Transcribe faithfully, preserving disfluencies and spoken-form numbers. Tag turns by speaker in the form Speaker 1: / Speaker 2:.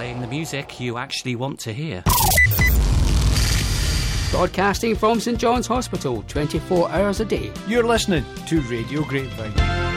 Speaker 1: playing the music you actually want to hear.
Speaker 2: Broadcasting from St John's Hospital, twenty-four hours a day.
Speaker 3: You're listening to Radio Grapevine.